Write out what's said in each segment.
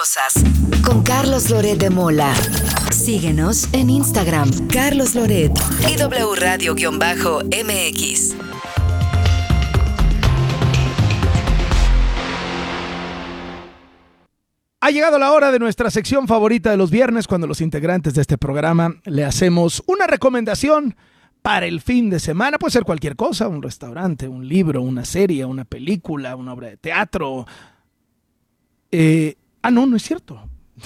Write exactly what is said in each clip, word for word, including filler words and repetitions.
cosas. Con Carlos Loret de Mola. Síguenos en Instagram, Carlos Loret y W Radio-M X. Ha llegado la hora de nuestra sección favorita de los viernes, cuando los integrantes de este programa le hacemos una recomendación para el fin de semana. Puede ser cualquier cosa, un restaurante, un libro, una serie, una película, una obra de teatro. Eh, ah, no, no es cierto.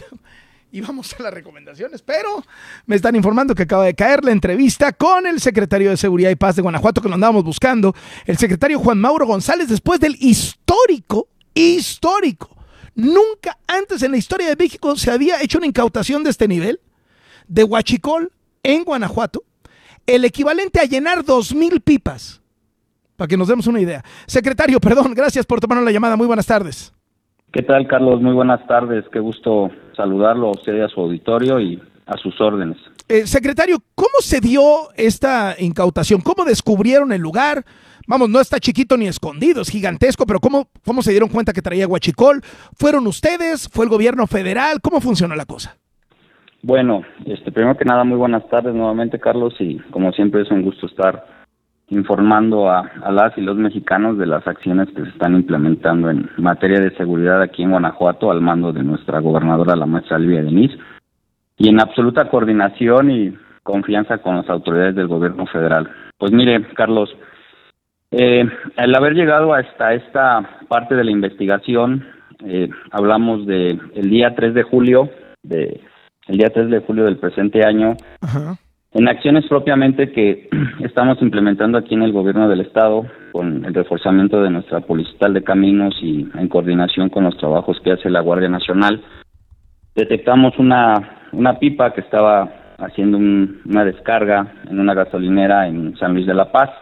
Y vamos a las recomendaciones, pero me están informando que acaba de caer la entrevista con el secretario de Seguridad y Paz de Guanajuato, que lo andábamos buscando, el secretario Juan Mauro González, después del histórico, histórico. Nunca antes en la historia de México se había hecho una incautación de este nivel, de huachicol en Guanajuato, el equivalente a llenar dos mil pipas, para que nos demos una idea. Secretario, perdón, gracias por tomarnos la llamada, muy buenas tardes. ¿Qué tal, Carlos? Muy buenas tardes, qué gusto saludarlo a usted y a su auditorio y a sus órdenes. Eh, secretario, ¿cómo se dio esta incautación? ¿Cómo descubrieron el lugar? Vamos, no está chiquito ni escondido, es gigantesco, pero ¿cómo, cómo se dieron cuenta que traía huachicol? ¿Fueron ustedes? ¿Fue el gobierno federal? ¿Cómo funcionó la cosa? Bueno, este, primero que nada, muy buenas tardes nuevamente, Carlos, y como siempre es un gusto estar informando a, a las y los mexicanos de las acciones que se están implementando en materia de seguridad aquí en Guanajuato al mando de nuestra gobernadora, la maestra Livia Denis, y en absoluta coordinación y confianza con las autoridades del gobierno federal. Pues mire, Carlos, eh, al haber llegado hasta esta parte de la investigación, eh, hablamos de el día tres de julio, de el día tres de julio del presente año, Ajá. En acciones propiamente que estamos implementando aquí en el gobierno del estado, con el reforzamiento de nuestra Policía Estatal de Caminos y en coordinación con los trabajos que hace la Guardia Nacional, detectamos una, una pipa que estaba haciendo un, una descarga en una gasolinera en San Luis de la Paz.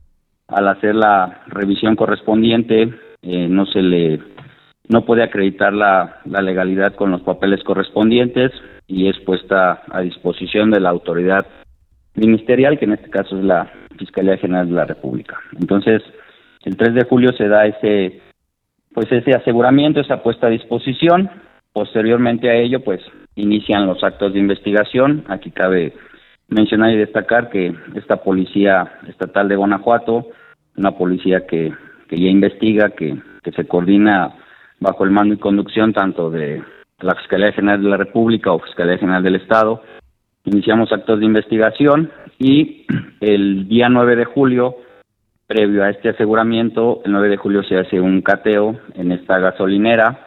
Al hacer la revisión correspondiente, eh, no se le no puede acreditar la, la legalidad con los papeles correspondientes y es puesta a disposición de la autoridad ministerial, que en este caso es la Fiscalía General de la República. Entonces, el tres de julio se da ese pues ese aseguramiento, esa puesta a disposición. Posteriormente a ello, pues inician los actos de investigación. Aquí cabe mencionar y destacar que esta Policía Estatal de Guanajuato, una policía que, que ya investiga, que, que se coordina bajo el mando y conducción tanto de la Fiscalía General de la República o Fiscalía General del Estado, iniciamos actos de investigación y el día nueve de julio, previo a este aseguramiento, el nueve de julio se hace un cateo en esta gasolinera,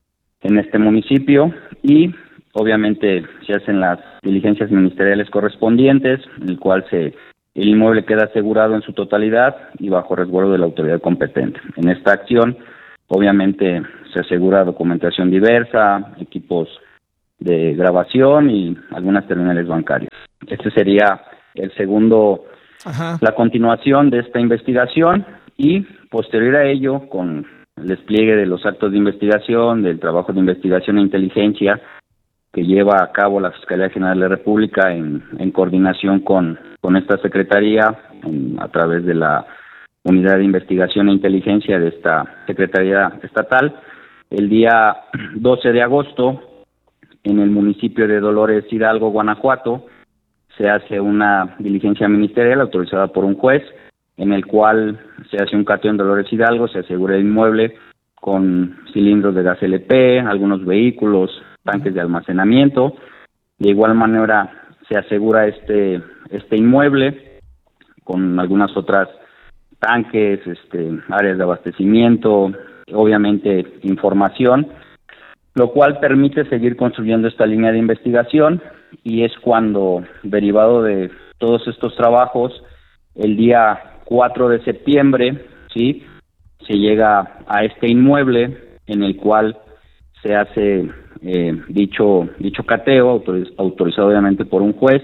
en este municipio, y obviamente se hacen las diligencias ministeriales correspondientes, en el cual se el inmueble queda asegurado en su totalidad y bajo resguardo de la autoridad competente. En esta acción, obviamente, se asegura documentación diversa, equipos de grabación y algunas terminales bancarias. Este sería el segundo, Ajá. la continuación de esta investigación, y posterior a ello, con el despliegue de los actos de investigación, del trabajo de investigación e inteligencia que lleva a cabo la Fiscalía General de la República en, en coordinación con, con esta Secretaría, en, a través de la Unidad de Investigación e Inteligencia de esta Secretaría Estatal, el día doce de agosto, en el municipio de Dolores Hidalgo, Guanajuato, se hace una diligencia ministerial autorizada por un juez, en el cual se hace un cateo en Dolores Hidalgo, se asegura el inmueble con cilindros de gas L P, algunos vehículos, tanques de almacenamiento. De igual manera se asegura este este inmueble con algunas otras tanques, este áreas de abastecimiento, obviamente información, lo cual permite seguir construyendo esta línea de investigación, y es cuando, derivado de todos estos trabajos, el día cuatro de septiembre, ¿sí?, se llega a este inmueble en el cual se hace eh, dicho dicho cateo, autoriz- autorizado obviamente por un juez,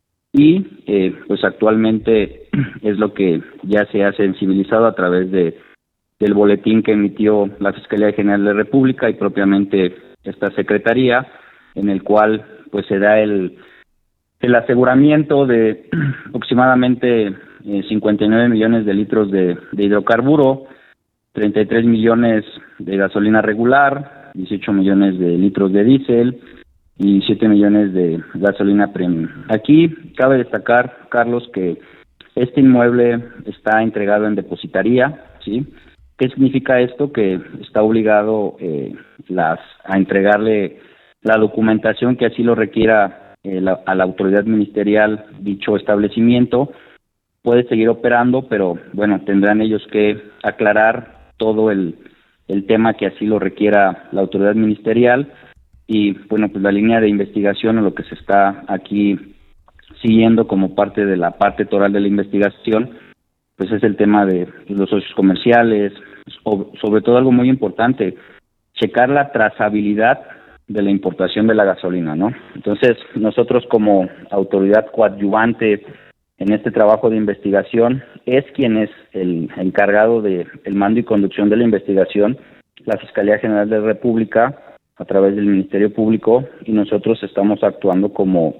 y eh, pues actualmente es lo que ya se ha sensibilizado a través de del boletín que emitió la Fiscalía General de la República y propiamente esta Secretaría, en el cual pues se da el el aseguramiento de aproximadamente eh, cincuenta y nueve millones de litros de, de hidrocarburo, treinta y tres millones de gasolina regular, dieciocho millones de litros de diésel y siete millones de gasolina premium. Aquí cabe destacar, Carlos, que este inmueble está entregado en depositaría, ¿sí? ¿Qué significa esto? Que está obligado eh, las a entregarle la documentación que así lo requiera eh, la, a la autoridad ministerial dicho establecimiento. Puede seguir operando, pero bueno, tendrán ellos que aclarar todo el, el tema que así lo requiera la autoridad ministerial. Y bueno, pues la línea de investigación o lo que se está aquí siguiendo como parte de la parte toral de la investigación, pues es el tema de los socios comerciales, o, sobre todo algo muy importante, checar la trazabilidad de la importación de la gasolina, ¿no? Entonces, nosotros como autoridad coadyuvante en este trabajo de investigación, es quien es el encargado de el mando y conducción de la investigación, la Fiscalía General de la República, a través del Ministerio Público, y nosotros estamos actuando como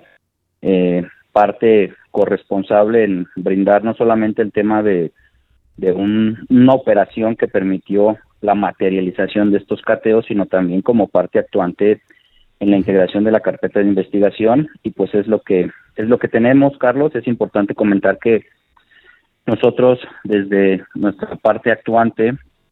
eh, parte corresponsable en brindar no solamente el tema de, de un, una operación que permitió la materialización de estos cateos, sino también como parte actuante en la integración de la carpeta de investigación, y pues es lo que es lo que tenemos, Carlos. Es importante comentar que nosotros desde nuestra parte actuante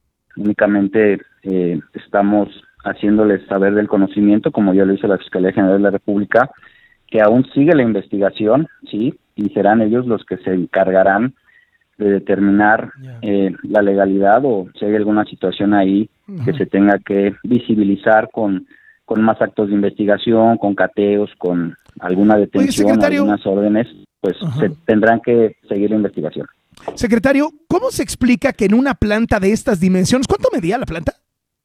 únicamente eh, estamos haciéndoles saber del conocimiento, como ya lo hizo la Fiscalía General de la República, que aún sigue la investigación, sí, y serán ellos los que se encargarán de determinar yeah. eh, la legalidad o si hay alguna situación ahí uh-huh. que se tenga que visibilizar con, con más actos de investigación, con cateos, con alguna detención, Oye, algunas órdenes, pues uh-huh. se tendrán que seguir la investigación. Secretario, ¿cómo se explica que en una planta de estas dimensiones, ¿cuánto medía la planta?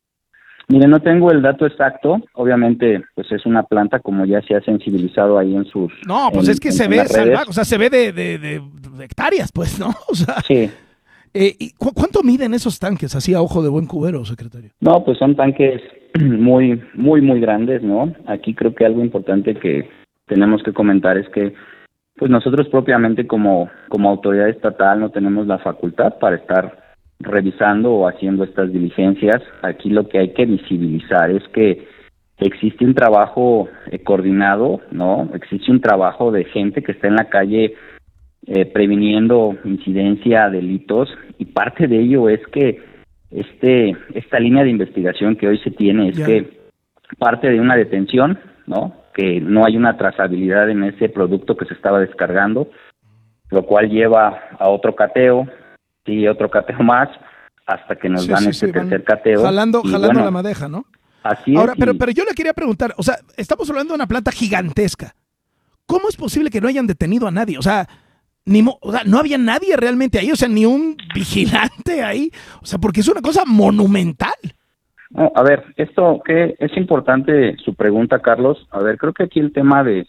Mire, no tengo el dato exacto, obviamente pues es una planta como ya se ha sensibilizado ahí en sus... No, pues en, es que en, se en ve salvaje, o sea, se ve de, de, de, de hectáreas, pues, ¿no? O sea, sí. Eh, ¿y cu- ¿Cuánto miden esos tanques, así a ojo de buen cubero, secretario? No, pues son tanques muy, muy, muy grandes, ¿no? Aquí creo que algo importante que tenemos que comentar es que pues nosotros propiamente como, como autoridad estatal no tenemos la facultad para estar revisando o haciendo estas diligencias. Aquí lo que hay que visibilizar es que existe un trabajo eh, coordinado, ¿no? Existe un trabajo de gente que está en la calle eh, previniendo incidencia, delitos, y parte de ello es que este esta línea de investigación que hoy se tiene es yeah. que parte de una detención, ¿no? Que no hay una trazabilidad en ese producto que se estaba descargando, lo cual lleva a otro cateo, sigue otro cateo más, hasta que nos sí, dan sí, este sí, tercer cateo. Jalando, y jalando bueno, la madeja, ¿no? Así Ahora, es. pero, y... pero yo le quería preguntar, o sea, estamos hablando de una planta gigantesca. ¿Cómo es posible que no hayan detenido a nadie? O sea, ni mo- o sea, no había nadie realmente ahí, o sea, ni un vigilante ahí. O sea, porque es una cosa monumental. No, a ver, esto que es importante su pregunta, Carlos. A ver, creo que aquí el tema de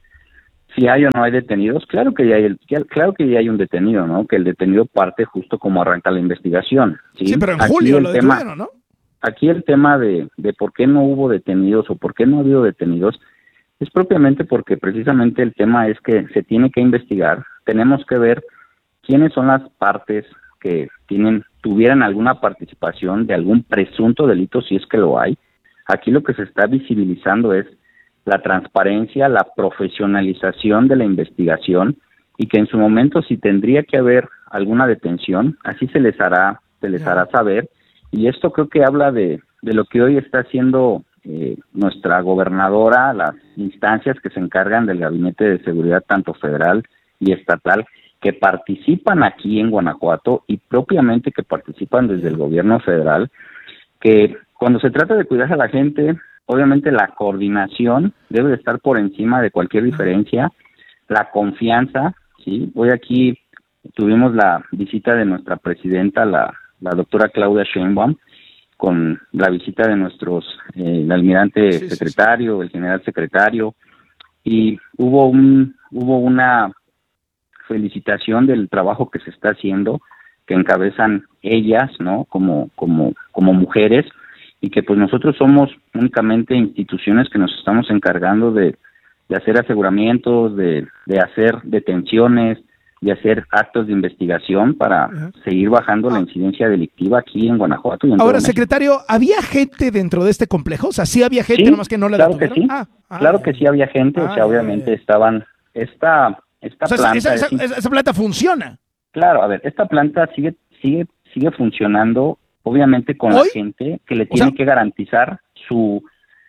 si hay o no hay detenidos, claro que ya hay, el, claro que ya hay un detenido, ¿no? Que el detenido parte justo como arranca la investigación. Sí, sí pero en aquí julio lo tema, detuvieron, ¿no? Aquí el tema de, de por qué no hubo detenidos o por qué no ha habido detenidos es propiamente porque precisamente el tema es que se tiene que investigar. Tenemos que ver quiénes son las partes que tienen tuvieran alguna participación de algún presunto delito, si es que lo hay. Aquí lo que se está visibilizando es la transparencia, la profesionalización de la investigación, y que en su momento si tendría que haber alguna detención, así se les hará, se les hará saber, y esto creo que habla de, de lo que hoy está haciendo eh, nuestra gobernadora, las instancias que se encargan del Gabinete de Seguridad, tanto federal y estatal, que participan aquí en Guanajuato y propiamente que participan desde el gobierno federal, que cuando se trata de cuidar a la gente, obviamente la coordinación debe de estar por encima de cualquier diferencia, la confianza, ¿sí? Hoy aquí tuvimos la visita de nuestra presidenta, la, la doctora Claudia Sheinbaum, con la visita de nuestros, eh, el almirante sí, secretario, sí, sí. el general secretario, y hubo un hubo una felicitación del trabajo que se está haciendo, que encabezan ellas, ¿no? Como como como mujeres, y que pues nosotros somos únicamente instituciones que nos estamos encargando de, de hacer aseguramientos, de, de hacer detenciones, y hacer actos de investigación para uh-huh. seguir bajando ah. la incidencia delictiva aquí en Guanajuato. Y en Ahora, secretario, ¿había gente dentro de este complejo? O sea, ¿sí había gente, sí, nomás que no la claro detuvieron? Que sí. Ah, ah, claro ah, que sí había gente, ah, o sea, obviamente ah, estaban... Esta, esta o sea, planta... Esa, esa, es, esa, esa planta funciona. Claro, a ver, esta planta sigue sigue sigue funcionando, obviamente con ¿Hoy? la gente que le tiene o sea, que garantizar su...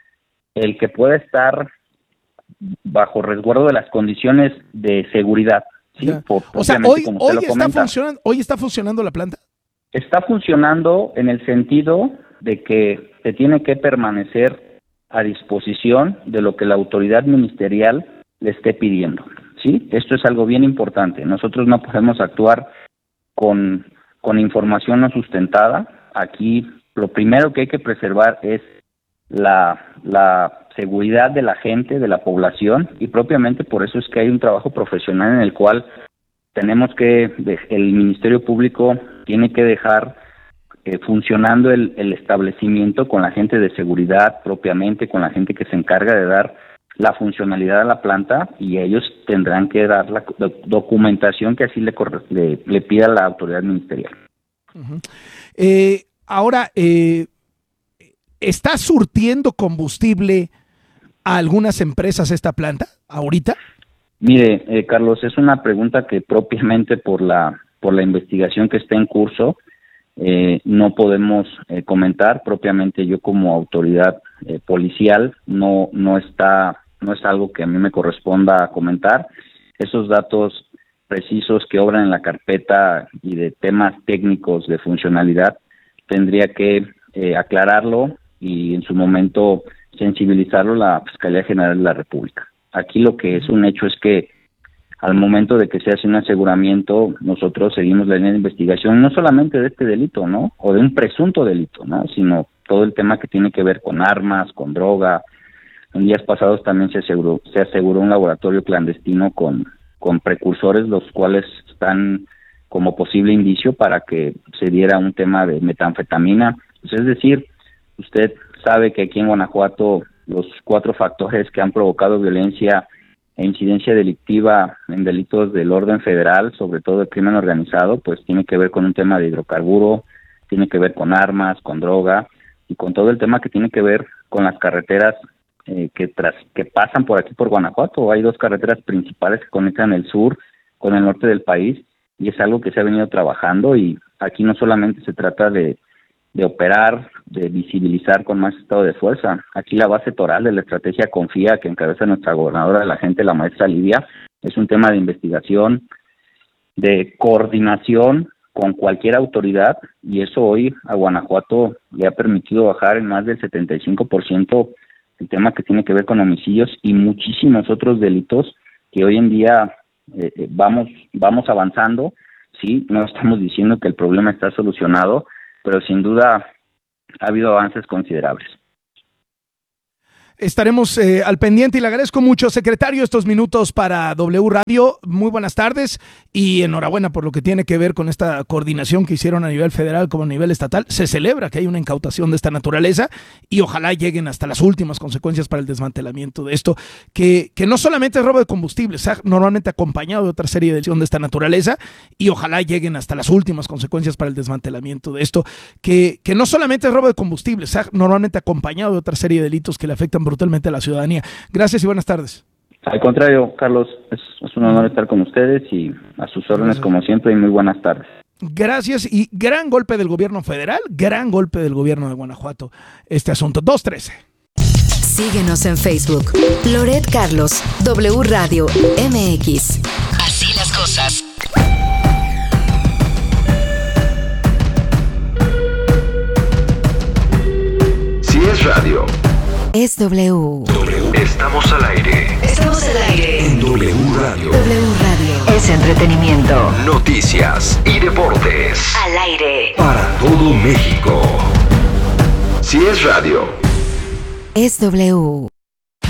el que pueda estar bajo resguardo de las condiciones de seguridad. ¿sí? Por, o sea, hoy, hoy, está funcionando, ¿hoy está funcionando la planta? Está funcionando en el sentido de que se tiene que permanecer a disposición de lo que la autoridad ministerial le esté pidiendo. ¿sí? Esto es algo bien importante. Nosotros no podemos actuar con, con información no sustentada. Aquí lo primero que hay que preservar es la, la seguridad de la gente, de la población, y propiamente por eso es que hay un trabajo profesional en el cual tenemos que, el Ministerio Público tiene que dejar eh, funcionando el, el establecimiento con la gente de seguridad propiamente, con la gente que se encarga de dar la funcionalidad a la planta, y ellos tendrán que dar la documentación que así le, le, le pida la autoridad ministerial. Uh-huh. Eh, ahora, eh, ¿está surtiendo combustible a algunas empresas esta planta ahorita? Mire, eh, Carlos, es una pregunta que propiamente por la por la investigación que está en curso eh, no podemos eh, comentar. Propiamente yo como autoridad eh, policial no no está no es algo que a mí me corresponda comentar. Esos datos precisos que obran en la carpeta y de temas técnicos de funcionalidad tendría que eh, aclararlo y en su momento sensibilizarlo la Fiscalía General de la República. Aquí lo que es un hecho es que al momento de que se hace un aseguramiento, nosotros seguimos la línea de investigación, no solamente de este delito, ¿no? O de un presunto delito, ¿no? Sino todo el tema que tiene que ver con armas, con droga. En días pasados también se aseguró, se aseguró un laboratorio clandestino con, con precursores, los cuales están como posible indicio para que se diera un tema de metanfetamina. Pues es decir, usted sabe que aquí en Guanajuato los cuatro factores que han provocado violencia e incidencia delictiva en delitos del orden federal, sobre todo el crimen organizado, pues tiene que ver con un tema de hidrocarburo, tiene que ver con armas, con droga y con todo el tema que tiene que ver con las carreteras eh, que tras que pasan por aquí por Guanajuato. Hay dos carreteras principales que conectan el sur con el norte del país y es algo que se ha venido trabajando, y aquí no solamente se trata de de operar, de visibilizar con más estado de fuerza. Aquí la base toral de la estrategia Confía, que encabeza nuestra gobernadora de la gente, la maestra Lidia, es un tema de investigación, de coordinación con cualquier autoridad, y eso hoy a Guanajuato le ha permitido bajar en más del setenta y cinco por ciento el tema que tiene que ver con homicidios y muchísimos otros delitos que hoy en día eh, vamos, vamos avanzando. Sí, no estamos diciendo que el problema está solucionado, pero sin duda ha habido avances considerables. Estaremos eh, al pendiente y le agradezco mucho, secretario, estos minutos para W Radio. Muy buenas tardes y enhorabuena por lo que tiene que ver con esta coordinación que hicieron a nivel federal como a nivel estatal. Se celebra que hay una incautación de esta naturaleza y ojalá lleguen hasta las últimas consecuencias para el desmantelamiento de esto, que, que no solamente es robo de combustible, está normalmente acompañado de otra serie de delitos de esta naturaleza, y ojalá lleguen hasta las últimas consecuencias para el desmantelamiento de esto, que, que no solamente es robo de combustible, está normalmente acompañado de otra serie de delitos que le afectan brutalmente a la ciudadanía. Gracias y buenas tardes. Al contrario, Carlos, es, es un honor estar con ustedes y a sus órdenes como siempre, y muy buenas tardes. Gracias, y gran golpe del gobierno federal, gran golpe del gobierno de Guanajuato este asunto. dos trece. Síguenos en Facebook. Loret Carlos, W Radio M X. Así las cosas. Si es radio, es W. W. Estamos al aire. Estamos al aire. En W Radio. W Radio. Es entretenimiento. Noticias y deportes. Al aire. Para todo México. Si es radio, es W.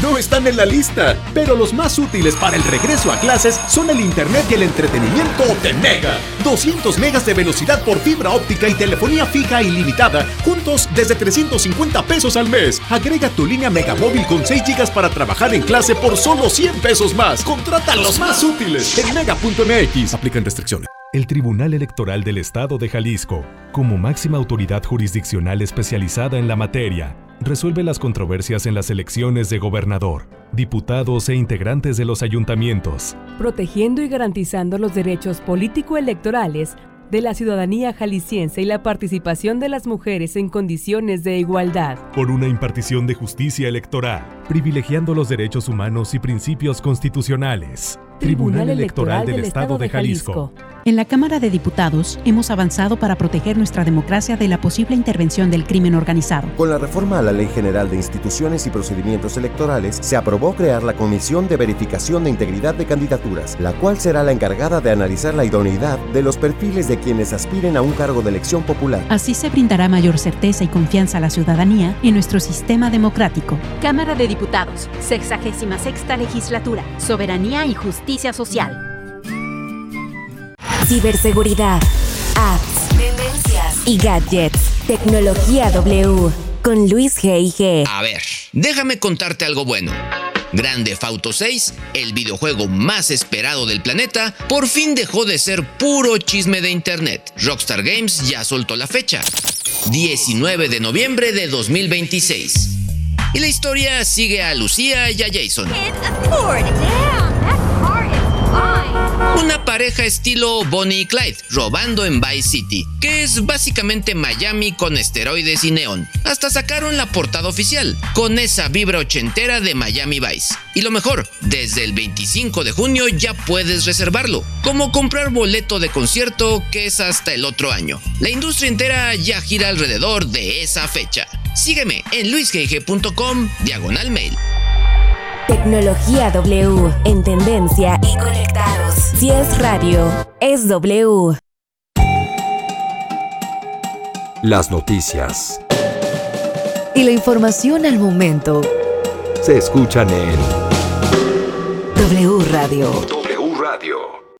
no están en la lista, pero los más útiles para el regreso a clases son el internet y el entretenimiento de Mega. doscientos megas de velocidad por fibra óptica y telefonía fija ilimitada, juntos desde trescientos cincuenta pesos al mes. Agrega tu línea Megamóvil con seis gigas para trabajar en clase por solo cien pesos más. Contrata los más útiles en mega punto m x. Aplican restricciones. El Tribunal Electoral del Estado de Jalisco, como máxima autoridad jurisdiccional especializada en la materia, resuelve las controversias en las elecciones de gobernador, diputados e integrantes de los ayuntamientos, protegiendo y garantizando los derechos político-electorales de la ciudadanía jalisciense y la participación de las mujeres en condiciones de igualdad. Por una impartición de justicia electoral, privilegiando los derechos humanos y principios constitucionales. Tribunal Electoral del Estado de Jalisco. En la Cámara de Diputados hemos avanzado para proteger nuestra democracia de la posible intervención del crimen organizado. Con la reforma a la Ley General de Instituciones y Procedimientos Electorales, se aprobó crear la Comisión de Verificación de Integridad de Candidaturas, la cual será la encargada de analizar la idoneidad de los perfiles de quienes aspiren a un cargo de elección popular. Así se brindará mayor certeza y confianza a la ciudadanía en nuestro sistema democrático. Cámara de Diputados, sexagésima sexta legislatura, soberanía y justicia social. Ciberseguridad, apps, tendencias y gadgets. Tecnología W con Luis G I G. A ver, déjame contarte algo bueno. Grand Theft Auto seis, el videojuego más esperado del planeta, por fin dejó de ser puro chisme de internet. Rockstar Games ya soltó la fecha, diecinueve de noviembre de dos mil veintiséis. Y la historia sigue a Lucía y a Jason, una pareja estilo Bonnie y Clyde, robando en Vice City, que es básicamente Miami con esteroides y neón. Hasta sacaron la portada oficial, con esa vibra ochentera de Miami Vice. Y lo mejor, desde el veinticinco de junio ya puedes reservarlo, como comprar boleto de concierto, que es hasta el otro año. La industria entera ya gira alrededor de esa fecha. Sígueme en luisgg punto com, diagonal mail. Tecnología W, en tendencia y conectados. Si es radio, es W. Las noticias Y la información al momento se escuchan en W Radio. W Radio.